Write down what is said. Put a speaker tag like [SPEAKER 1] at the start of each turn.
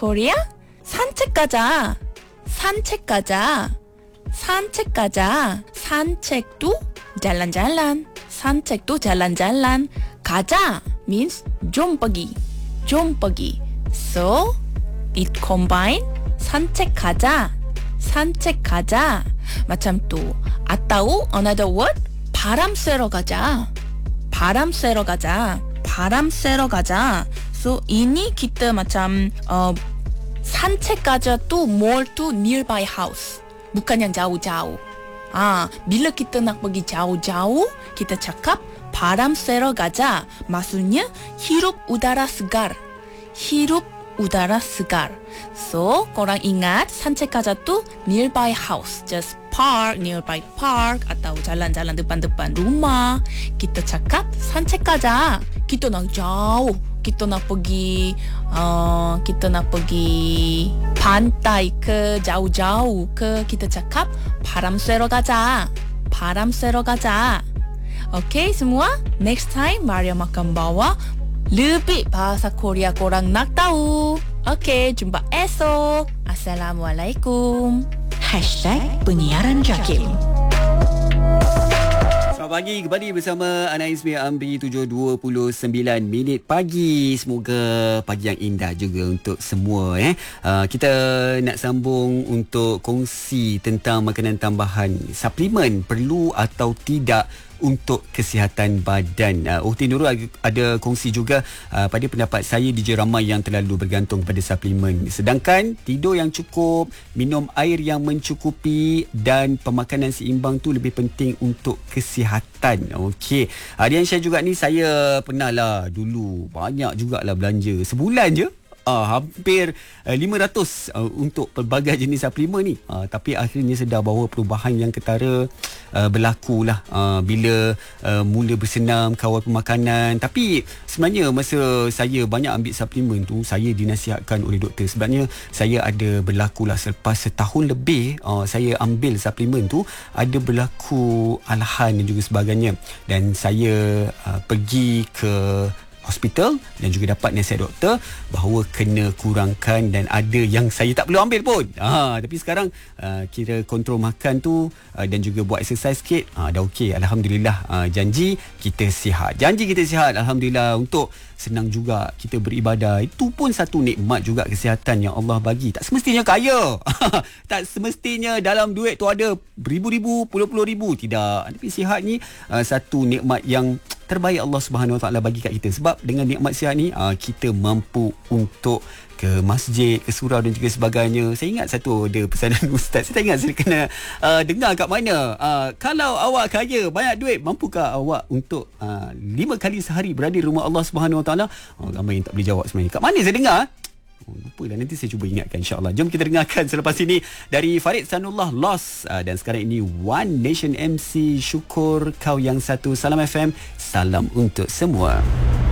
[SPEAKER 1] Korea? 산책 가자. 산책 가자. 산책 가자. 산책도 jalan-jalan. 산책도 jalan-jalan. 가자 means jom pergi. Jom pergi. So, it combine 산책 가자. 산책 가자. macam tu. Atau another word, 바람 쐬러 가자. 바람 쐬러 가자. 바람 쐬러 가자. So, ini kita macam 산책 가자 tu more to nearby house. Bukan yang jauh-jauh. Bila kita nak pergi jauh-jauh, kita cakap 바람 쐬러 가자. Maksudnya hirup udara segar. Hirup udara segar. So, korang ingat 산책 가자 tu nearby house. Just park, nearby park atau jalan-jalan depan-depan rumah. Kita cakap 산책 가자. Kita nak jauh. Kita nak pergi pantai ke jauh-jauh ke, kita cakap 바람 쐬러 가자. 바람 쐬러 가자. Okay semua? Next time Maria akan bawa lebih bahasa Korea korang nak tahu. Okay, jumpa esok. Assalamualaikum.
[SPEAKER 2] #penyiaran JAKIM.
[SPEAKER 3] Selamat pagi, kembali bersama Ana Ismi Amri 7.29 pagi. Semoga pagi yang indah juga untuk semua. Kita nak sambung untuk kongsi tentang makanan tambahan, suplemen perlu atau tidak untuk kesihatan badan. Ukti Nurul ada kongsi juga pada pendapat saya DJ ramai yang terlalu bergantung pada suplemen. Sedangkan tidur yang cukup, minum air yang mencukupi dan pemakanan seimbang tu lebih penting untuk kesihatan. Okey. Dian Syah juga ni, saya pernah lah dulu banyak jugalah belanja sebulan je. Hampir 500 untuk pelbagai jenis suplemen ni. Tapi akhirnya sedar bahawa perubahan yang ketara berlaku lah bila mula bersenam, kawal pemakanan. Tapi sebenarnya masa saya banyak ambil suplemen tu, saya dinasihatkan oleh doktor. Sebenarnya saya ada berlaku lah selepas setahun lebih saya ambil suplemen tu, ada berlaku alahan dan juga sebagainya. Dan saya pergi ke hospital dan juga dapat nasihat doktor bahawa kena kurangkan, dan ada yang saya tak perlu ambil pun. Tapi sekarang kira kontrol makan tu dan juga buat exercise sikit, dah okey. Alhamdulillah. Janji kita sihat. Alhamdulillah. Untuk senang juga kita beribadah. Itu pun satu nikmat juga, kesihatan yang Allah bagi. Tak semestinya kaya. Tak semestinya dalam duit tu ada beribu-ribu, puluh-puluh ribu. Tidak. Tapi sihat ni satu nikmat yang terbaik Allah Subhanahu Wa Taala bagi kat kita. Sebab dengan nikmat sihat ni kita mampu untuk ke masjid, ke surau dan juga sebagainya. Saya ingat satu ada pesanan ustaz, saya tak ingat saya kena dengar kat mana. Kalau awak kaya, banyak duit, mampukah awak untuk 5 kali sehari berada di rumah Allah Subhanahu Wa Taala? Ramai yang tak boleh jawab sebenarnya. Kat mana saya dengar? Lupa dah, nanti saya cuba ingatkan insyaAllah. Jom kita dengarkan selepas ini dari Farid Sanullah, Lost. Dan sekarang ini One Nation MC, Syukur Kau Yang Satu. Salam FM, salam untuk semua.